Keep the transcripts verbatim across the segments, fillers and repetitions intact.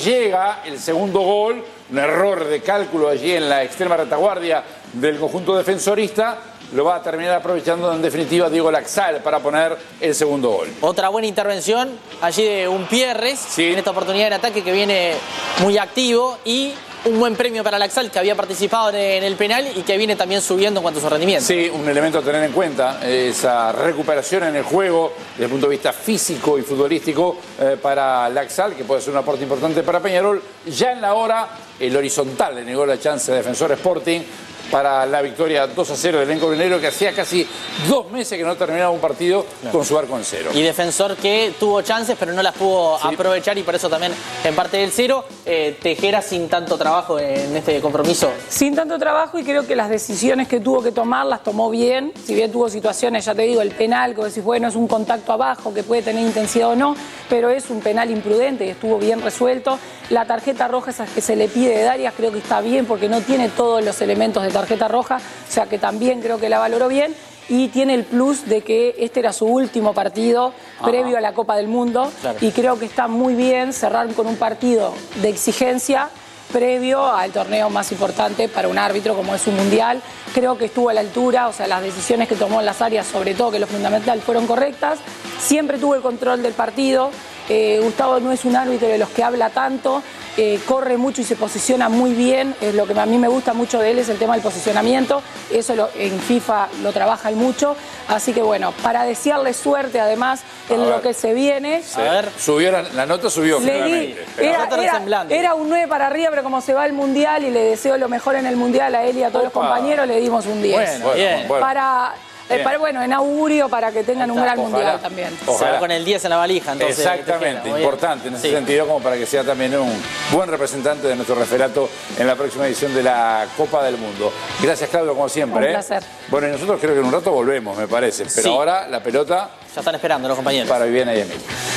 llega el segundo gol, un error de cálculo allí en la extrema retaguardia del conjunto defensorista, lo va a terminar aprovechando en definitiva Diego Laxalt para poner el segundo gol. Otra buena intervención allí de Umpierres, sí, en esta oportunidad en ataque que viene muy activo, y un buen premio para Laxalt, que había participado en el penal y que viene también subiendo en cuanto a su rendimiento. Sí, un elemento a tener en cuenta, esa recuperación en el juego desde el punto de vista físico y futbolístico eh, para Laxalt, que puede ser un aporte importante para Peñarol. Ya en la hora, el horizontal le negó la chance a Defensor Sporting para la victoria dos a cero del elenco granero, que hacía casi dos meses que no terminaba un partido claro. con su arco en cero. Y Defensor que tuvo chances, pero no las pudo sí. aprovechar, y por eso también en parte del cero. Eh, Tejera sin tanto trabajo en este compromiso. Sin tanto trabajo, y creo que las decisiones que tuvo que tomar las tomó bien. Si bien tuvo situaciones, ya te digo, el penal, que decís, bueno, es un contacto abajo que puede tener intensidad o no, pero es un penal imprudente y estuvo bien resuelto. La tarjeta roja esa que se le pide de Darias creo que está bien, porque no tiene todos los elementos de tarjeta roja, o sea que también creo que la valoró bien, y tiene el plus de que este era su último partido Ajá. previo a la Copa del Mundo, claro. y creo que está muy bien cerrar con un partido de exigencia previo al torneo más importante para un árbitro como es un mundial. Creo que estuvo a la altura, o sea, las decisiones que tomó en las áreas, sobre todo que lo fundamental, fueron correctas. Siempre tuvo el control del partido. Eh, Gustavo no es un árbitro de los que habla tanto, eh, corre mucho y se posiciona muy bien. Es lo que a mí me gusta mucho de él, es el tema del posicionamiento. Eso lo, en FIFA lo trabajan mucho. Así que bueno, para desearle suerte además en a lo ver. que se viene. Sí. A ver, subió la, la nota subió finalmente. Era, era, era un nueve para arriba, pero como se va el mundial y le deseo lo mejor en el mundial a él y a todos Opa. los compañeros, le dimos un diez. Bueno, bien. Para... Eh, para, bueno, en augurio para que tengan un gran ojalá, mundial también. Ojalá. Se va con el diez en la valija, entonces. Exactamente, importante en ese sí. sentido, como para que sea también un buen representante de nuestro referato en la próxima edición de la Copa del Mundo. Gracias, Claudio, como siempre. Un placer. ¿eh? Bueno, y nosotros creo que en un rato volvemos, me parece. Pero sí. ahora la pelota... Ya están esperando los compañeros. Para Viviana y Emilio.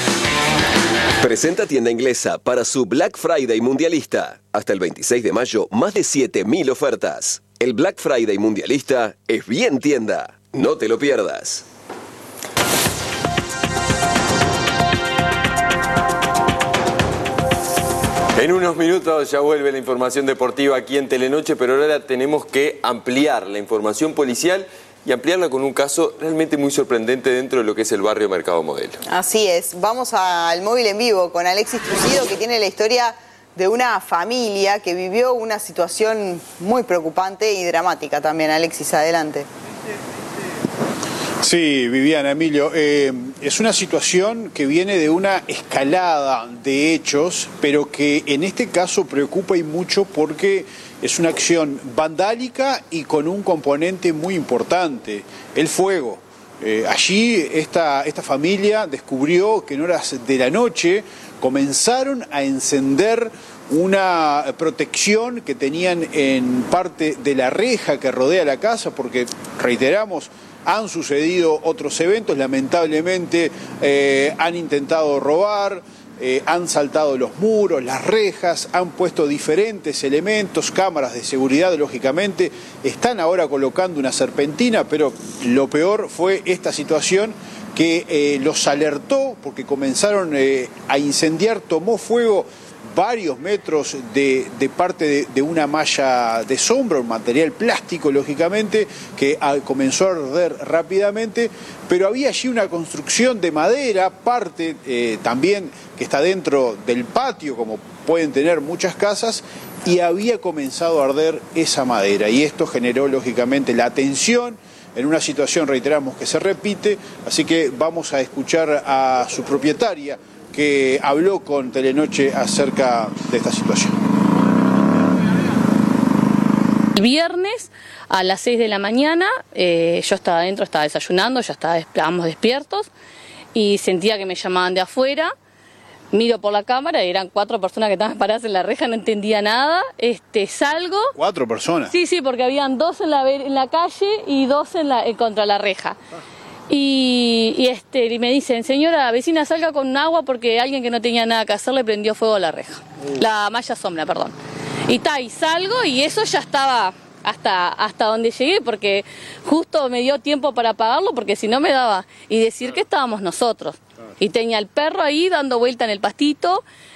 Presenta Tienda Inglesa para su Black Friday mundialista. Hasta el veintiséis de mayo, más de siete mil ofertas. El Black Friday mundialista es bien tienda. No te lo pierdas. En unos minutos ya vuelve la información deportiva aquí en Telenoche, pero ahora tenemos que ampliar la información policial y ampliarla con un caso realmente muy sorprendente dentro de lo que es el barrio Mercado Modelo. Así es. Vamos al móvil en vivo con Alexis Trucido, que tiene la historia de una familia que vivió una situación muy preocupante y dramática también. Alexis, adelante. Sí, Viviana, Emilio, eh, es una situación que viene de una escalada de hechos, pero que en este caso preocupa y mucho porque es una acción vandálica y con un componente muy importante, el fuego. Eh, allí esta, esta familia descubrió que en horas de la noche comenzaron a encender una protección que tenían en parte de la reja que rodea la casa, porque, reiteramos, han sucedido otros eventos, lamentablemente eh, han intentado robar, eh, han saltado los muros, las rejas, han puesto diferentes elementos, cámaras de seguridad, lógicamente, están ahora colocando una serpentina, pero lo peor fue esta situación que eh, los alertó porque comenzaron eh, a incendiar, tomó fuego varios metros de, de parte de, de una malla de sombra, un material plástico, lógicamente, que a, comenzó a arder rápidamente, pero había allí una construcción de madera, parte eh, también que está dentro del patio, como pueden tener muchas casas, y había comenzado a arder esa madera, y esto generó, lógicamente, la tensión en una situación, reiteramos, que se repite, así que vamos a escuchar a su propietaria, que habló con Telenoche acerca de esta situación. El viernes a las seis de la mañana, eh, yo estaba adentro, estaba desayunando, ya estaba, estábamos despiertos y sentía que me llamaban de afuera. Miro por la cámara y eran cuatro personas que estaban paradas en la reja, no entendía nada. Este, salgo. ¿Cuatro personas? Sí, sí, porque habían dos en la, en la calle y dos en la, en, contra la reja. Y, y, este, y me dicen, señora vecina, salga con agua porque alguien que no tenía nada que hacer le prendió fuego a la reja. Uh. La malla sombra, perdón. Y ta, y salgo y eso ya estaba hasta, hasta donde llegué porque justo me dio tiempo para apagarlo porque si no me daba. Y decir que estábamos nosotros. Y tenía el perro ahí dando vuelta en el pastito,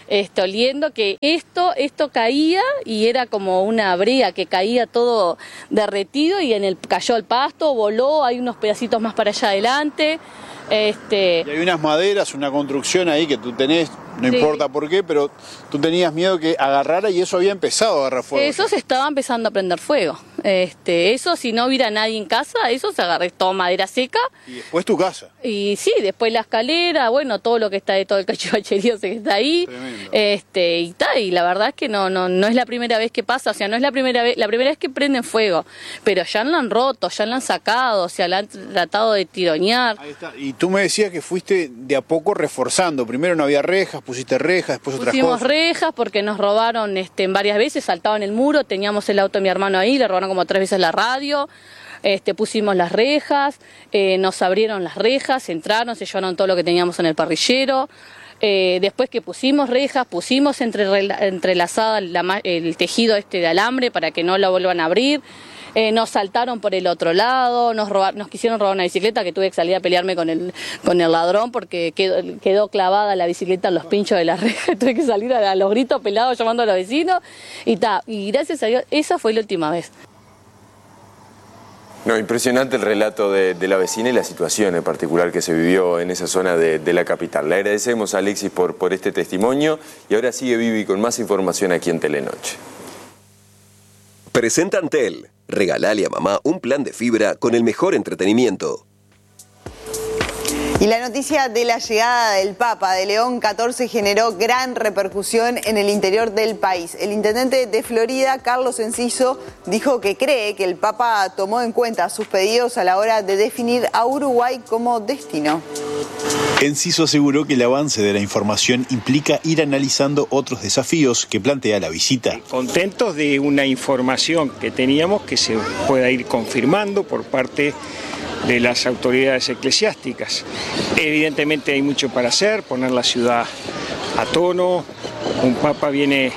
este, oliendo que esto, esto caía y era como una brea que caía todo derretido y en el cayó el pasto, voló, hay unos pedacitos más para allá adelante. Este... Y hay unas maderas, una construcción ahí que tú tenés, no sí. importa por qué, pero tú tenías miedo que agarrara y eso había empezado a agarrar fuego. Eso se estaba empezando a prender fuego. Este, eso si no hubiera nadie en casa, eso se agarró toda madera seca. Y después tu casa. Y sí, después la escalera, bueno, todo lo que está de todo el cachivacherío que está ahí. Tremendo. Este, y ta, y la verdad es que no, no, no es la primera vez que pasa, o sea, no es la primera vez, la primera vez que prenden fuego, pero ya lo han roto, ya lo han sacado, o sea, lo han tratado de tironear. Ahí está. Y tú me decías que fuiste de a poco reforzando. Primero no había rejas, pusiste rejas, después otras Pusimos cosas. rejas porque nos robaron este, varias veces, saltaban el muro, teníamos el auto de mi hermano ahí, le robaron como tres veces la radio. Este, pusimos las rejas, eh, nos abrieron las rejas, entraron, se llevaron todo lo que teníamos en el parrillero. Eh, después que pusimos rejas, pusimos entre, entrelazada la, el tejido este de alambre para que no lo vuelvan a abrir. Eh, nos saltaron por el otro lado, nos, robar, nos quisieron robar una bicicleta que tuve que salir a pelearme con el, con el ladrón porque quedó, quedó clavada la bicicleta en los pinchos de la reja. Tuve que salir a, a los gritos pelados llamando a los vecinos y ta. Y gracias a Dios, esa fue la última vez. No, impresionante el relato de, de la vecina y la situación en particular que se vivió en esa zona de, de la capital. Le agradecemos a Alexis por, por este testimonio y ahora sigue Vivi con más información aquí en Telenoche. Presenta Antel. Regalale a mamá un plan de fibra con el mejor entretenimiento. Y la noticia de la llegada del Papa de León catorce generó gran repercusión en el interior del país. El intendente de Florida, Carlos Enciso, dijo que cree que el Papa tomó en cuenta sus pedidos a la hora de definir a Uruguay como destino. Enciso aseguró que el avance de la información implica ir analizando otros desafíos que plantea la visita. Contentos de una información que teníamos que se pueda ir confirmando por parte de las autoridades eclesiásticas. Evidentemente hay mucho para hacer, poner la ciudad a tono. Un papa viene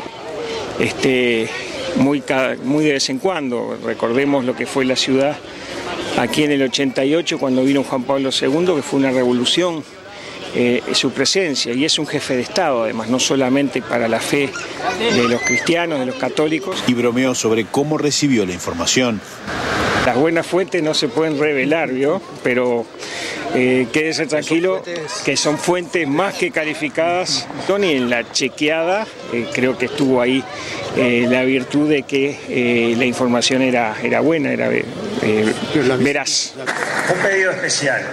este, muy, muy de vez en cuando. Recordemos lo que fue la ciudad aquí en el ochenta y ocho cuando vino Juan Pablo segundo, que fue una revolución. Eh, su presencia, y es un jefe de Estado, además, no solamente para la fe de los cristianos, de los católicos. Y bromeó sobre cómo recibió la información. Las buenas fuentes no se pueden revelar, ¿vio? Pero eh, quédese tranquilo que son fuentes más que calificadas. Y en la chequeada eh, creo que estuvo ahí eh, la virtud de que eh, la información era, era buena, era eh, veraz. Un pedido especial.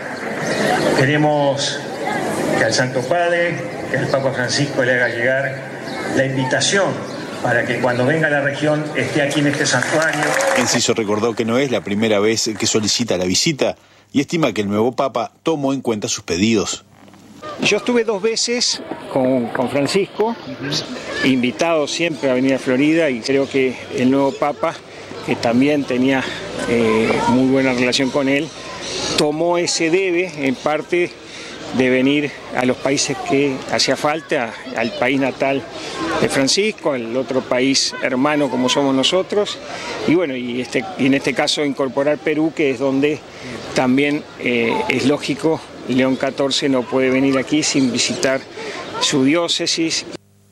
Queremos que al Santo Padre, que el Papa Francisco le haga llegar la invitación para que cuando venga a la región esté aquí en este santuario. Enciso recordó que no es la primera vez que solicita la visita y estima que el nuevo Papa tomó en cuenta sus pedidos. Yo estuve dos veces con, con Francisco, invitado siempre a venir a Florida, y creo que el nuevo Papa, que también tenía eh, muy buena relación con él, tomó ese debe en parte de venir a los países que hacía falta, al país natal de Francisco, al otro país hermano como somos nosotros, y bueno, y, este, y en este caso incorporar Perú, que es donde también eh, es lógico, León catorce no puede venir aquí sin visitar su diócesis.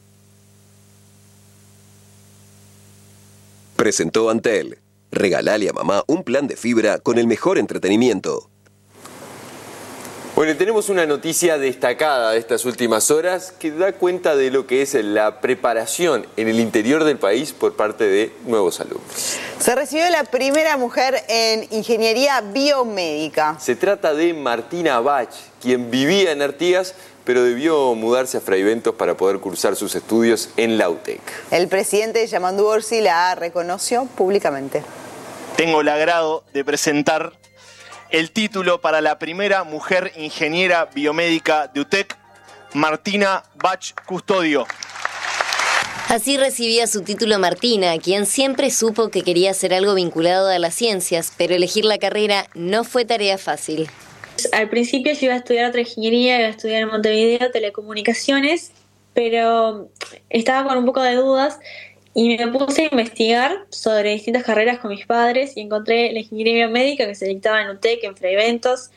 Presentó Antel. Regalale a mamá un plan de fibra con el mejor entretenimiento. Bueno, tenemos una noticia destacada de estas últimas horas que da cuenta de lo que es la preparación en el interior del país por parte de nuevos alumnos. Se recibió la primera mujer en ingeniería biomédica. Se trata de Martina Bach, quien vivía en Artigas, pero debió mudarse a Fraiventos para poder cursar sus estudios en la U T E C. El presidente Yamandu Orsi la reconoció públicamente. Tengo el agrado de presentar el título para la primera mujer ingeniera biomédica de U T E C, Martina Bach Custodio. Así recibía su título Martina, quien siempre supo que quería hacer algo vinculado a las ciencias, pero elegir la carrera no fue tarea fácil. Al principio yo iba a estudiar otra ingeniería, iba a estudiar en Montevideo, telecomunicaciones, pero estaba con un poco de dudas y me puse a investigar sobre distintas carreras con mis padres y encontré la ingeniería biomédica que se dictaba en U T E C, en Fraiventos,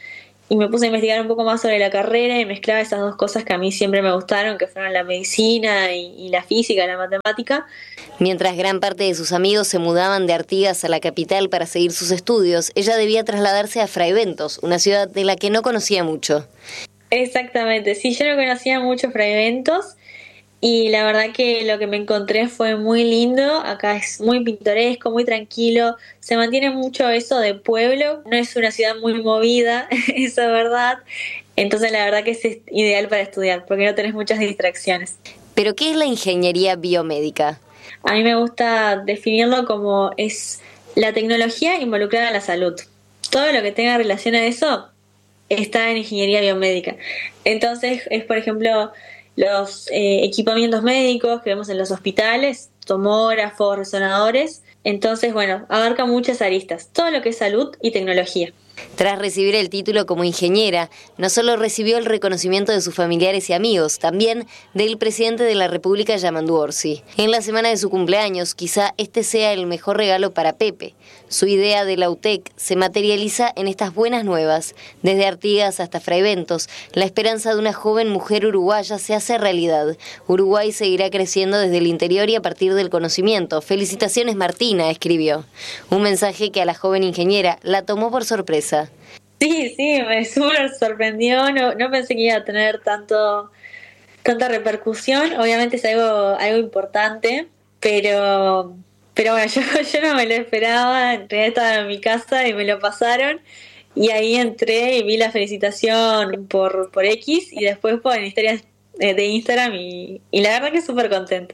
y me puse a investigar un poco más sobre la carrera y mezclaba esas dos cosas que a mí siempre me gustaron, que fueron la medicina y, y la física, la matemática. Mientras gran parte de sus amigos se mudaban de Artigas a la capital para seguir sus estudios, ella debía trasladarse a Fraiventos, una ciudad de la que no conocía mucho. Exactamente, sí, yo no conocía mucho Fraiventos y la verdad que lo que me encontré fue muy lindo. Acá es muy pintoresco, muy tranquilo, se mantiene mucho eso de pueblo, no es una ciudad muy movida, eso es verdad, entonces la verdad que es ideal para estudiar porque no tenés muchas distracciones. ¿Pero qué es la ingeniería biomédica? A mí me gusta definirlo como es la tecnología involucrada en la salud. Todo lo que tenga relación a eso está en ingeniería biomédica. Entonces es, por ejemplo, los eh, equipamientos médicos que vemos en los hospitales, tomógrafos, resonadores. Entonces, bueno, abarca muchas aristas, todo lo que es salud y tecnología. Tras recibir el título como ingeniera, no solo recibió el reconocimiento de sus familiares y amigos, también del presidente de la República, Yamandu Orsi. En la semana de su cumpleaños, quizá este sea el mejor regalo para Pepe. Su idea de la U T E C se materializa en estas buenas nuevas. Desde Artigas hasta Fraiventos, la esperanza de una joven mujer uruguaya se hace realidad. Uruguay seguirá creciendo desde el interior y a partir del conocimiento. Felicitaciones, Martina, escribió. Un mensaje que a la joven ingeniera la tomó por sorpresa. Sí, sí, me súper sorprendió, no, no pensé que iba a tener tanto, tanta repercusión, obviamente es algo, algo importante, pero, pero bueno, yo, yo no me lo esperaba, en realidad estaba en mi casa y me lo pasaron, y ahí entré y vi la felicitación por, por X y después por en historias de Instagram y, y la verdad que súper contenta.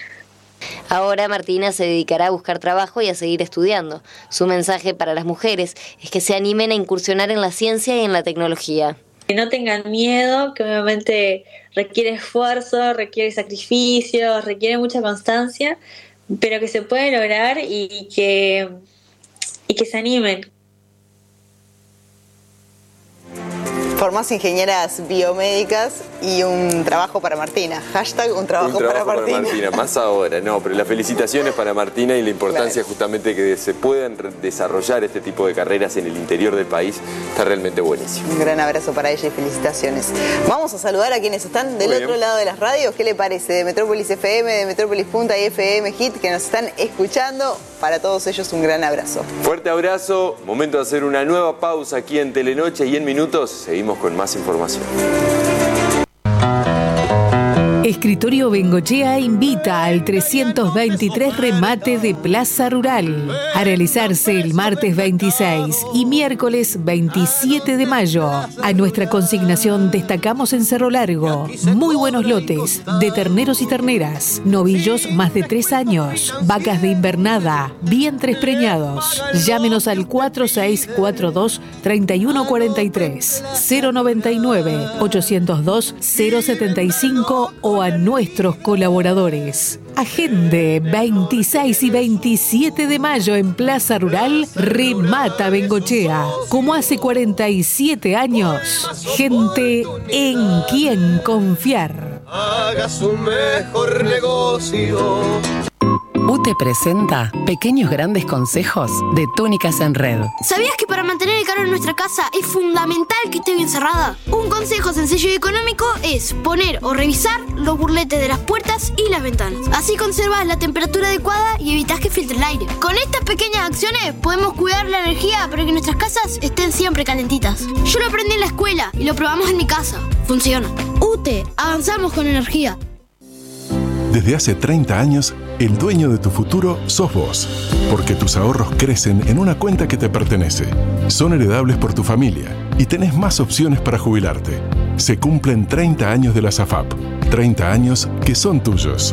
Ahora Martina se dedicará a buscar trabajo y a seguir estudiando. Su mensaje para las mujeres es que se animen a incursionar en la ciencia y en la tecnología. Que no tengan miedo, que obviamente requiere esfuerzo, requiere sacrificio, requiere mucha constancia, pero que se puede lograr y que, y que se animen. Formás ingenieras biomédicas y un trabajo para Martina. Hashtag un trabajo, un trabajo para, Martina. para Martina. Más ahora, no, pero las felicitaciones para Martina y la importancia claro. justamente que se puedan desarrollar este tipo de carreras en el interior del país está realmente buenísimo. Un gran abrazo para ella y felicitaciones. Vamos a saludar a quienes están del otro lado de las radios. ¿Qué le parece? De Metrópolis F M, de Metrópolis Punta y F M Hit que nos están escuchando. Para todos ellos un gran abrazo. Fuerte abrazo. Momento de hacer una nueva pausa aquí en Telenoche y en minutos seguimos con más información. Escritorio Bengochea invita al trescientos veintitrés remate de Plaza Rural a realizarse el martes veintiséis y miércoles veintisiete de mayo. A nuestra consignación destacamos en Cerro Largo muy buenos lotes de terneros y terneras, novillos más de tres años, vacas de invernada, vientres preñados. Llámenos al cuatro seis cuatro dos, tres uno cuatro tres, cero noventa y nueve, ochocientos dos, cero setenta y cinco o a nuestros colaboradores. Agende veintiséis y veintisiete de mayo en Plaza Rural, remata Bengochea. Como hace cuarenta y siete años, gente en quien confiar. Haga su mejor negocio. U T E presenta Pequeños Grandes Consejos de Túnicas en Red. ¿Sabías que para mantener el calor en nuestra casa es fundamental que esté bien cerrada? Un consejo sencillo y económico es poner o revisar los burletes de las puertas y las ventanas. Así conservas la temperatura adecuada y evitas que filtre el aire. Con estas pequeñas acciones podemos cuidar la energía para que nuestras casas estén siempre calentitas. Yo lo aprendí en la escuela y lo probamos en mi casa. Funciona. U T E, avanzamos con energía. Desde hace treinta años, el dueño de tu futuro sos vos, porque tus ahorros crecen en una cuenta que te pertenece. Son heredables por tu familia y tenés más opciones para jubilarte. Se cumplen treinta años de la SAFAP, treinta años que son tuyos.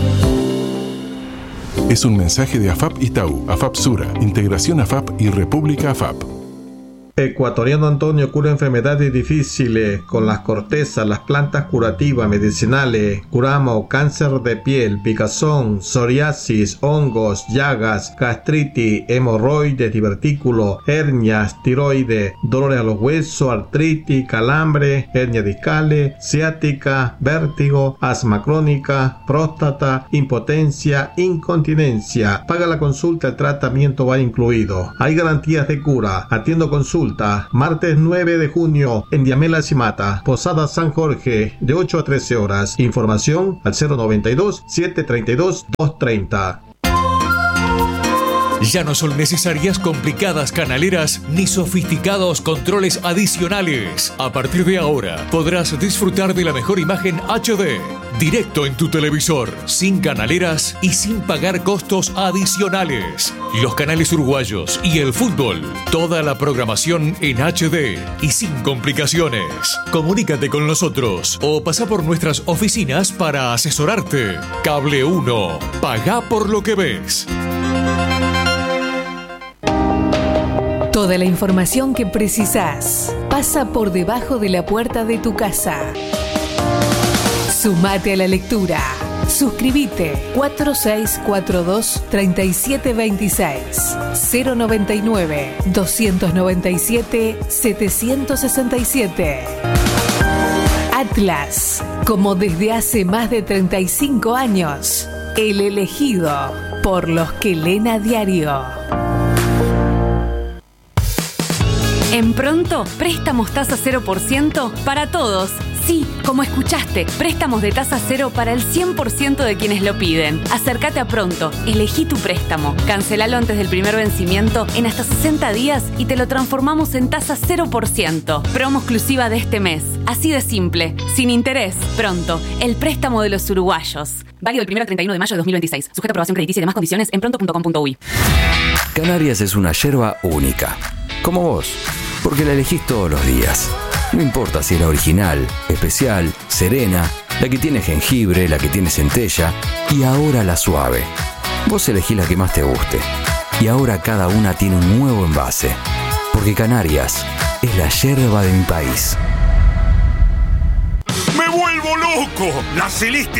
Es un mensaje de AFAP Itaú, AFAP Sura, Integración AFAP y República AFAP. Ecuatoriano Antonio cura enfermedades difíciles con las cortezas, las plantas curativas, medicinales. Curamos cáncer de piel, picazón, psoriasis, hongos, llagas, gastritis, hemorroides, divertículos, hernias, tiroides, dolores a los huesos, artritis, calambre, hernias discales, ciática, vértigo, asma crónica, próstata, impotencia, incontinencia. Paga la consulta, el tratamiento va incluido. Hay garantías de cura. Atiendo consulta Consulta, martes nueve de junio en Diamela Cimata, Posada San Jorge, de ocho a trece horas. Información al cero noventa y dos, setecientos treinta y dos, doscientos treinta. Ya no son necesarias complicadas canaleras ni sofisticados controles adicionales. A partir de ahora podrás disfrutar de la mejor imagen H D directo en tu televisor, sin canaleras y sin pagar costos adicionales. Los canales uruguayos y el fútbol, toda la programación en H D y sin complicaciones. Comunícate con nosotros o pasa por nuestras oficinas para asesorarte. Cable uno, pagá por lo que ves. Toda la información que precisás pasa por debajo de la puerta de tu casa. Sumate a la lectura. Suscríbete cuatro seis cuatro dos, tres siete dos seis, cero noventa y nueve, doscientos noventa y siete, setecientos sesenta y siete. Atlas, como desde hace más de treinta y cinco años, el elegido por los que leen a diario. En Pronto, préstamos tasa cero por ciento para todos. Sí, como escuchaste, préstamos de tasa cero para el cien por ciento de quienes lo piden. Acércate a Pronto, elegí tu préstamo, cancelalo antes del primer vencimiento en hasta sesenta días y te lo transformamos en tasa cero por ciento. Promo exclusiva de este mes. Así de simple, sin interés. Pronto, el préstamo de los uruguayos. Válido del primero al treinta y uno de mayo de dos mil veintiséis. Sujeto a aprobación crediticia y demás condiciones en pronto punto com punto uy. Canarias es una yerba única, como vos, porque la elegís todos los días. No importa si es la original, especial, serena, la que tiene jengibre, la que tiene centella y ahora la suave. Vos elegís la que más te guste. Y ahora cada una tiene un nuevo envase. Porque Canarias es la yerba de mi país. ¡Me vuelvo loco! La celeste